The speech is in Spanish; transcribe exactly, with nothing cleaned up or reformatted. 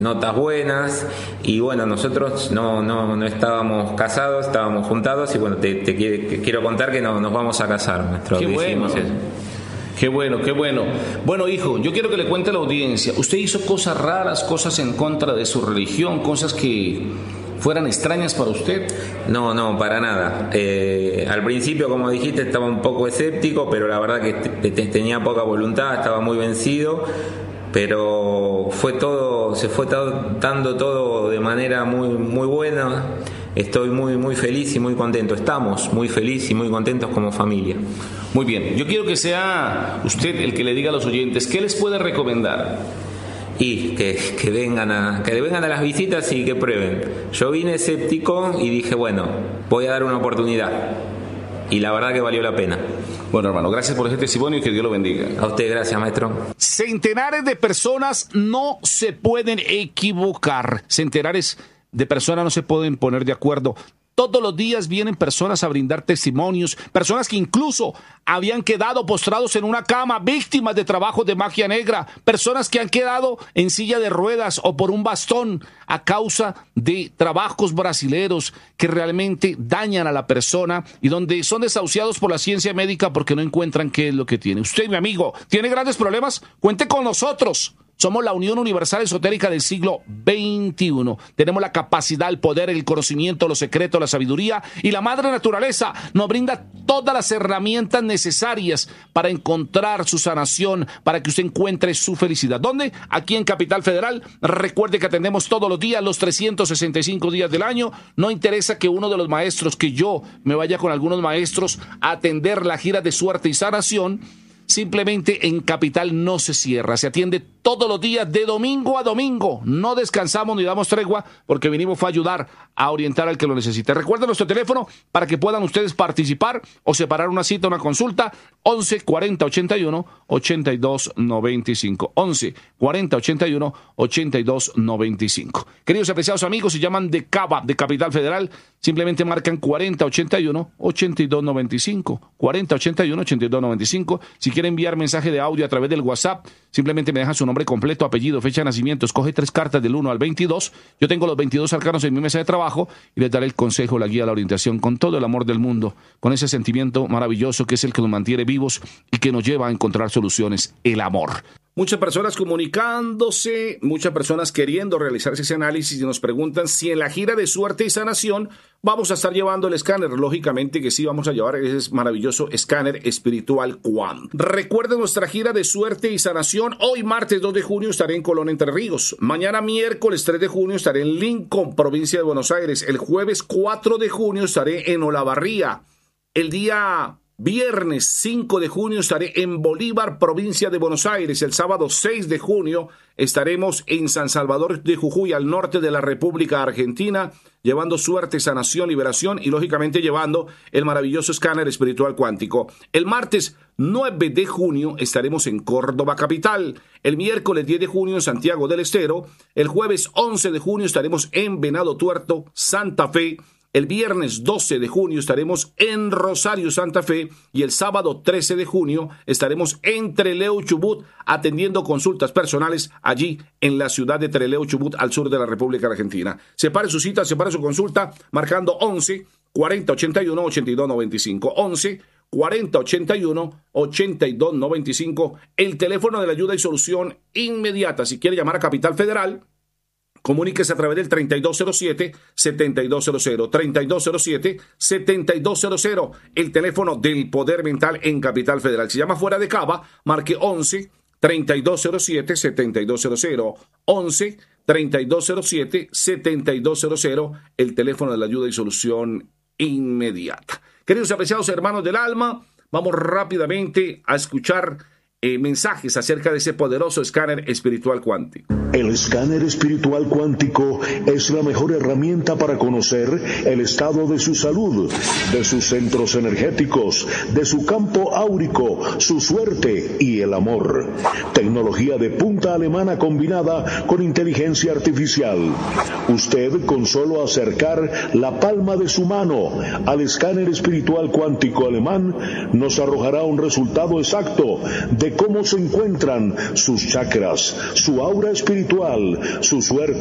notas buenas, y bueno, nosotros no, no, no estábamos casados, estábamos juntados, y bueno, te, te, te quiero contar que no, nos vamos a casar, maestro. Qué bueno. Eso. Qué bueno, qué bueno. Bueno, hijo, yo quiero que le cuente a la audiencia, usted hizo cosas raras, cosas en contra de su religión, cosas que fueran extrañas para usted. No, no, para nada. Eh, al principio, como dijiste, estaba un poco escéptico, pero la verdad que te, te, tenía poca voluntad, estaba muy vencido. Pero fue todo, se fue dando todo de manera muy, muy buena. Estoy muy, muy feliz y muy contento. Estamos muy felices y muy contentos como familia. Muy bien. Yo quiero que sea usted el que le diga a los oyentes qué les puede recomendar. Y que, que vengan a, que vengan a las visitas y que prueben. Yo vine escéptico y dije, bueno, voy a dar una oportunidad. Y la verdad que valió la pena. Bueno, hermano, gracias por ese testimonio y que Dios lo bendiga. A usted, gracias, maestro. Centenares de personas no se pueden equivocar. Centenares de personas no se pueden poner de acuerdo. Todos los días vienen personas a brindar testimonios, personas que incluso habían quedado postrados en una cama, víctimas de trabajos de magia negra, personas que han quedado en silla de ruedas o por un bastón a causa de trabajos brasileros que realmente dañan a la persona y donde son desahuciados por la ciencia médica porque no encuentran qué es lo que tiene. Usted, mi amigo, ¿tiene grandes problemas? Cuente con nosotros. Somos la Unión Universal Esotérica del siglo veintiuno. Tenemos la capacidad, el poder, el conocimiento, los secretos, la sabiduría, y la madre naturaleza nos brinda todas las herramientas necesarias para encontrar su sanación, para que usted encuentre su felicidad. ¿Dónde? Aquí en Capital Federal. Recuerde que atendemos todos los días, los trescientos sesenta y cinco días del año. No interesa que uno de los maestros, que yo me vaya con algunos maestros a atender la gira de suerte y sanación. Simplemente en Capital no se cierra, se atiende todos los días de domingo a domingo. No descansamos ni damos tregua porque venimos a ayudar a orientar al que lo necesite. Recuerden nuestro teléfono para que puedan ustedes participar o separar una cita, una consulta: once cuarenta ochenta y uno ochenta y dos noventa y cinco. once cuarenta ochenta y uno ochenta y dos noventa y cinco. Queridos y apreciados amigos, si llaman de Cava, de Capital Federal, simplemente marcan cuarenta ochenta y uno ochenta y dos noventa y cinco. cuarenta ochenta y uno ochenta y dos noventa y cinco. Si quiere enviar mensaje de audio a través del WhatsApp, simplemente me dejan su nombre completo, apellido, fecha de nacimiento, escoge tres cartas del uno al veintidós. Yo tengo los veintidós arcanos en mi mesa de trabajo y les daré el consejo, la guía, la orientación con todo el amor del mundo, con ese sentimiento maravilloso que es el que nos mantiene vivos y que nos lleva a encontrar soluciones, el amor. Muchas personas comunicándose, muchas personas queriendo realizarse ese análisis y nos preguntan si en la gira de suerte y sanación vamos a estar llevando el escáner. Lógicamente que sí, vamos a llevar ese maravilloso escáner espiritual Quant. Recuerden nuestra gira de suerte y sanación. Hoy martes dos de junio estaré en Colón, Entre Ríos. Mañana miércoles tres de junio estaré en Lincoln, provincia de Buenos Aires. El jueves cuatro de junio estaré en Olavarría. El día viernes cinco de junio estaré en Bolívar, provincia de Buenos Aires. El sábado seis de junio estaremos en San Salvador de Jujuy, al norte de la República Argentina, llevando suerte, sanación, liberación y lógicamente llevando el maravilloso escáner espiritual cuántico. El martes nueve de junio estaremos en Córdoba capital. El miércoles diez de junio en Santiago del Estero. El jueves once de junio estaremos en Venado Tuerto, Santa Fe. El viernes doce de junio estaremos en Rosario, Santa Fe, y el sábado trece de junio estaremos en Trelew, Chubut, atendiendo consultas personales allí en la ciudad de Trelew, Chubut, al sur de la República Argentina. Separe su cita, separe su consulta, marcando once cuarenta ochenta y uno ochenta y dos noventa y cinco. once cuarenta ochenta y uno ochenta y dos noventa y cinco, el teléfono de la ayuda y solución inmediata. Si quiere llamar a Capital Federal, comuníquese a través del treinta y dos cero siete setenta y dos cero cero, treinta y dos cero siete setenta y dos cero cero, el teléfono del Poder Mental en Capital Federal. Si llama fuera de Cava, marque once treinta y dos cero siete setenta y dos cero cero, once treinta y dos cero siete setenta y dos cero cero, el teléfono de la ayuda y solución inmediata. Queridos y apreciados hermanos del alma, vamos rápidamente a escuchar Eh, mensajes acerca de ese poderoso escáner espiritual cuántico. El escáner espiritual cuántico es la mejor herramienta para conocer el estado de su salud, de sus centros energéticos, de su campo áurico, su suerte y el amor. Tecnología de punta alemana combinada con inteligencia artificial. Usted, con solo acercar la palma de su mano al escáner espiritual cuántico alemán, nos arrojará un resultado exacto de sobre cómo se encuentran sus chakras, su aura espiritual, su suerte